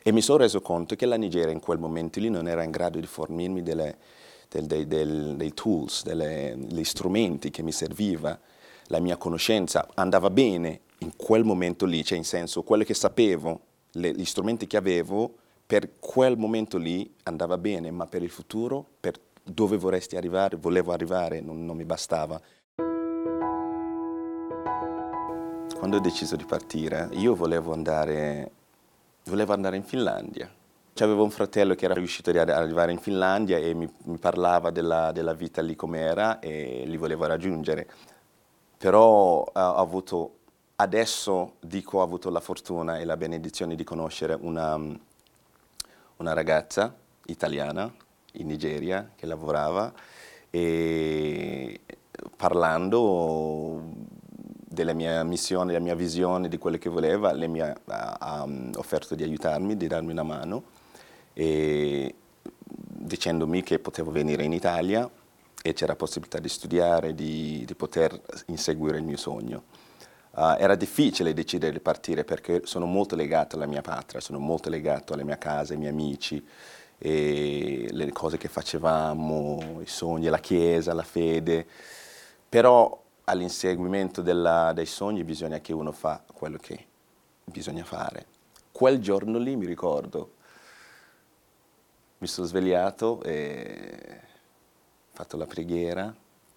E mi sono reso conto che la Nigeria in quel momento lì non era in grado di fornirmi dei tools, degli strumenti che mi serviva. La mia conoscenza andava bene in quel momento lì, cioè in senso quello che sapevo, gli strumenti che avevo, per quel momento lì andava bene, ma per il futuro, per dove vorresti arrivare, volevo arrivare, non mi bastava. Quando ho deciso di partire, io volevo andare in Finlandia. C'avevo un fratello che era riuscito ad arrivare in Finlandia e mi parlava della vita lì com'era e li volevo raggiungere. Però adesso dico, ho avuto la fortuna e la benedizione di conoscere una ragazza italiana in Nigeria che lavorava e parlando della mia missione, della mia visione, di quello che voleva, lei mi ha offerto di aiutarmi, di darmi una mano, e dicendomi che potevo venire in Italia e c'era possibilità di studiare, di poter inseguire il mio sogno. Era difficile decidere di partire perché sono molto legato alla mia patria, sono molto legato alla mia casa, ai miei amici, e le cose che facevamo, i sogni, la chiesa, la fede, però all'inseguimento dei sogni bisogna che uno fa quello che bisogna fare. Quel giorno lì mi ricordo, mi sono svegliato e ho fatto la preghiera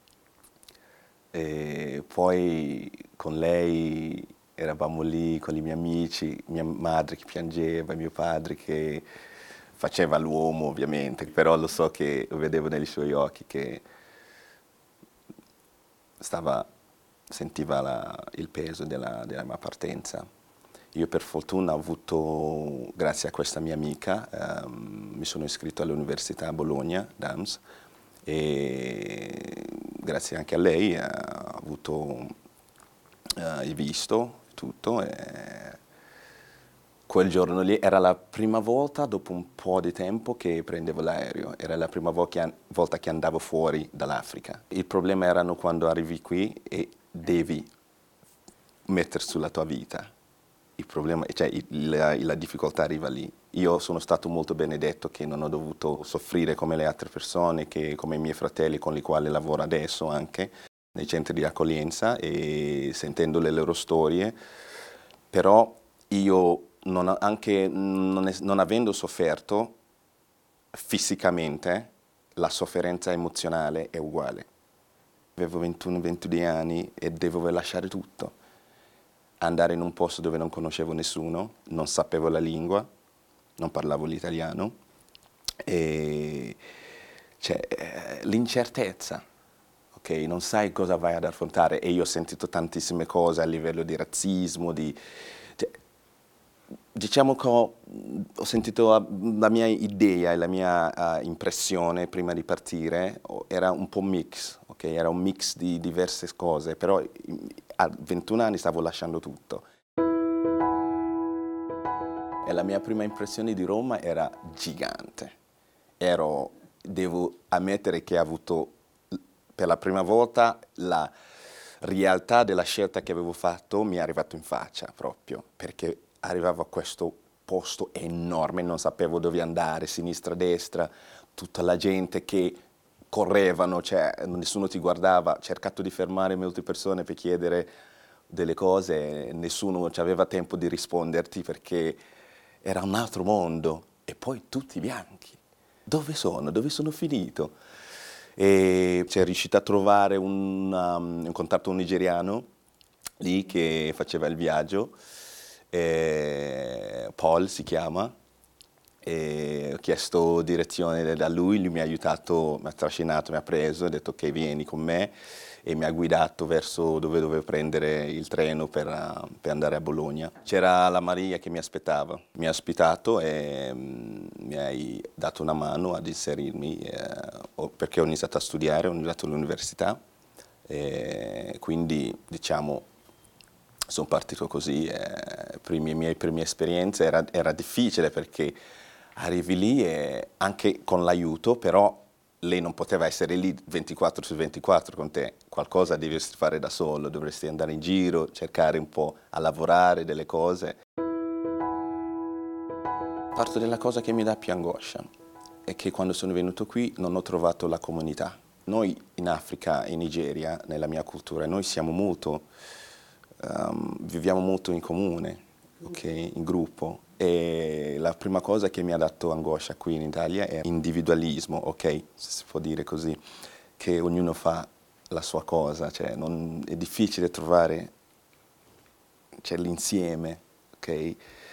e poi con lei eravamo lì con i miei amici, mia madre che piangeva, mio padre che faceva l'uomo ovviamente, però lo so che lo vedevo nei suoi occhi che sentiva il peso della mia partenza. Io per fortuna ho avuto, grazie a questa mia amica, mi sono iscritto all'Università a Bologna, DAMS, e grazie anche a lei ho avuto il visto, tutto. E quel giorno lì era la prima volta dopo un po' di tempo che prendevo l'aereo, era la prima volta che andavo fuori dall'Africa. Il problema erano quando arrivi qui e devi mettere sulla tua vita. Il problema, cioè la difficoltà arriva lì. Io sono stato molto benedetto che non ho dovuto soffrire come le altre persone, come i miei fratelli con i quali lavoro adesso anche, nei centri di accoglienza e sentendo le loro storie, però io non avendo sofferto fisicamente, la sofferenza emozionale è uguale. Avevo 21-22 anni e dovevo lasciare tutto. Andare in un posto dove non conoscevo nessuno, non sapevo la lingua, non parlavo l'italiano, e l'incertezza, ok? Non sai cosa vai ad affrontare e io ho sentito tantissime cose a livello di razzismo, diciamo che ho sentito la mia idea e la mia impressione prima di partire era un po' mix, ok? Era un mix di diverse cose, però a 21 anni stavo lasciando tutto. E la mia prima impressione di Roma era gigante. Devo ammettere che ho avuto per la prima volta la realtà della scelta che avevo fatto mi è arrivato in faccia proprio, perché arrivavo a questo posto enorme, non sapevo dove andare, sinistra, destra, tutta la gente che correvano, cioè nessuno ti guardava, ho cercato di fermare molte persone per chiedere delle cose, nessuno aveva tempo di risponderti perché era un altro mondo e poi tutti bianchi. Dove sono? Dove sono finito? E c'è riuscito a trovare un contatto nigeriano lì che faceva il viaggio, Paul si chiama, e ho chiesto direzione da lui mi ha aiutato, mi ha trascinato, mi ha preso, ha detto ok vieni con me e mi ha guidato verso dove dovevo prendere il treno per andare a Bologna. C'era la Maria che mi aspettava, mi ha ospitato e mi hai dato una mano ad inserirmi perché ho iniziato a studiare, ho iniziato all'università e quindi diciamo sono partito così, le mie prime esperienze era difficile perché arrivi lì e anche con l'aiuto, però lei non poteva essere lì 24 su 24 con te, qualcosa dovresti fare da solo, dovresti andare in giro, cercare un po' a lavorare delle cose. Parto della cosa che mi dà più angoscia è che quando sono venuto qui non ho trovato la comunità. Noi in Africa, in Nigeria, nella mia cultura, noi siamo molto, viviamo molto in comune, okay, in gruppo. E la prima cosa che mi ha dato angoscia qui in Italia è individualismo, ok, se si può dire così, che ognuno fa la sua cosa, cioè è difficile trovare, cioè, l'insieme, ok?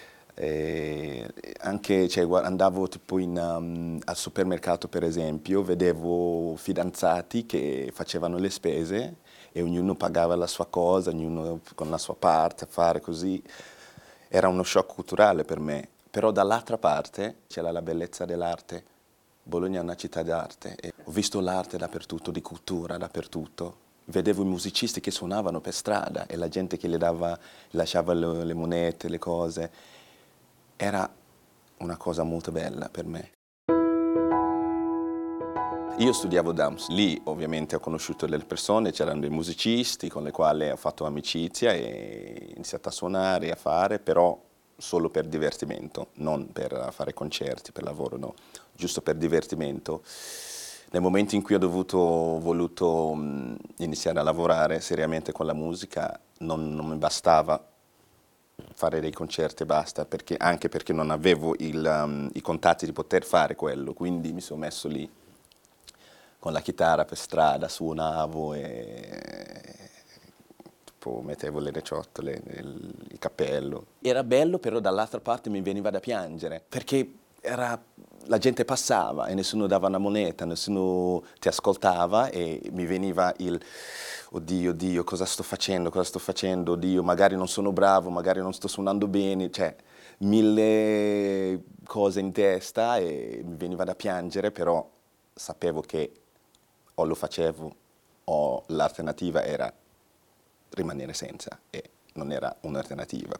Anche, cioè, andavo tipo al supermercato, per esempio, vedevo fidanzati che facevano le spese e ognuno pagava la sua cosa, ognuno con la sua parte, a fare così. Era uno shock culturale per me, però dall'altra parte c'era la bellezza dell'arte. Bologna è una città d'arte e ho visto l'arte dappertutto, di cultura dappertutto. Vedevo i musicisti che suonavano per strada e la gente che lasciava le monete, le cose. Era una cosa molto bella per me. Io studiavo dance, lì ovviamente ho conosciuto delle persone, c'erano dei musicisti con le quali ho fatto amicizia e ho iniziato a suonare, a fare, però solo per divertimento, non per fare concerti, per lavoro, no, giusto per divertimento. Nel momento in cui voluto iniziare a lavorare seriamente con la musica, non mi bastava fare dei concerti e basta, anche perché non avevo i contatti di poter fare quello, quindi mi sono messo lì con la chitarra per strada, suonavo e tipo, mettevo le reciottole, il cappello. Era bello, però dall'altra parte mi veniva da piangere, perché la gente passava e nessuno dava una moneta, nessuno ti ascoltava e mi veniva oddio, oddio, cosa sto facendo, oddio, magari non sono bravo, magari non sto suonando bene, cioè mille cose in testa e mi veniva da piangere, però sapevo che o lo facevo o l'alternativa era rimanere senza e non era un'alternativa.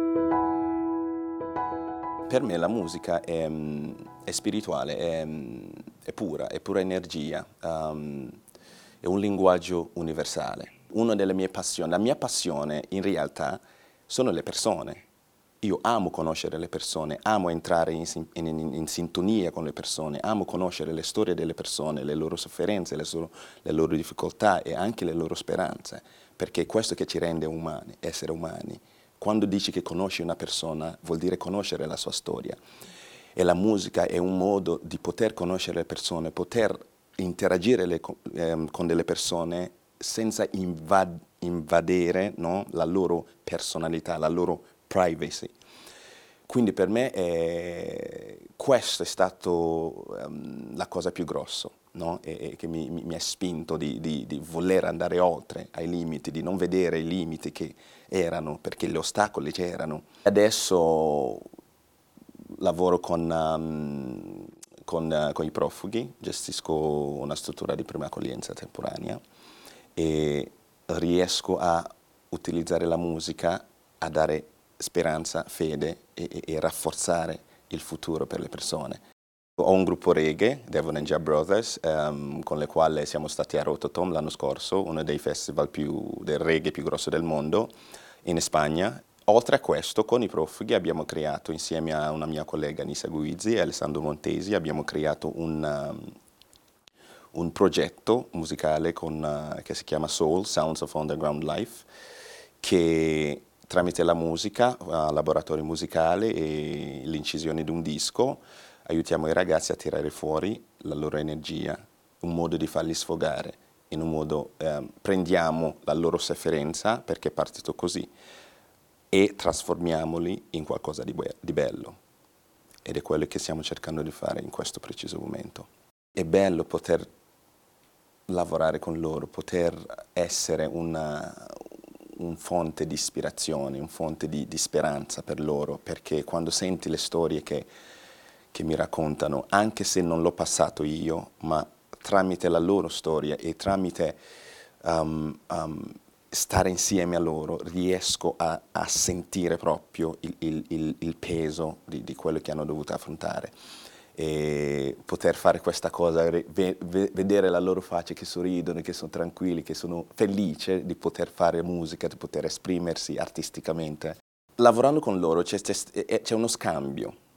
Per me la musica è spirituale, è pura energia, è un linguaggio universale. Una delle mie passioni, la mia passione in realtà sono le persone. Io amo conoscere le persone, amo entrare in sintonia con le persone, amo conoscere le storie delle persone, le loro sofferenze, le loro difficoltà e anche le loro speranze, perché è questo che ci rende umani, essere umani. Quando dici che conosci una persona, vuol dire conoscere la sua storia. E la musica è un modo di poter conoscere le persone, poter interagire con delle persone senza invadere, no, la loro personalità, la loro privacy. Quindi per me questo è stato la cosa più grossa, no? E che mi ha spinto di voler andare oltre ai limiti, di non vedere i limiti che erano, perché gli ostacoli c'erano. Adesso lavoro con i profughi, gestisco una struttura di prima accoglienza temporanea e riesco a utilizzare la musica a dare speranza, fede e rafforzare il futuro per le persone. Ho un gruppo reggae, Devon and Jab Brothers, con le quali siamo stati a Rototom l'anno scorso, uno dei festival del reggae più grosso del mondo, in Spagna. Oltre a questo, con i profughi abbiamo creato, insieme a una mia collega Nisa Guizzi e Alessandro Montesi, abbiamo creato un progetto musicale che si chiama Soul, Sounds of Underground Life, che tramite la musica, laboratorio musicale e l'incisione di un disco, aiutiamo i ragazzi a tirare fuori la loro energia, un modo di farli sfogare, in un modo prendiamo la loro sofferenza, perché è partito così, e trasformiamoli in qualcosa di bello. Ed è quello che stiamo cercando di fare in questo preciso momento. È bello poter lavorare con loro, poter essere un fonte di ispirazione, un fonte di speranza per loro, perché quando senti le storie che mi raccontano, anche se non l'ho passato io, ma tramite la loro storia e tramite stare insieme a loro, riesco a sentire proprio il peso di quello che hanno dovuto affrontare. E poter fare questa cosa, vedere la loro faccia che sorridono, che sono tranquilli, che sono felici di poter fare musica, di poter esprimersi artisticamente. Lavorando con loro c'è uno scambio,